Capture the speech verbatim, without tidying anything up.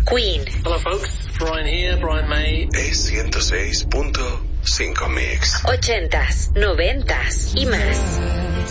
Queen. Hello folks, Brian here, Brian May. E ciento seis punto cinco Mix. Ochentas, noventas y más.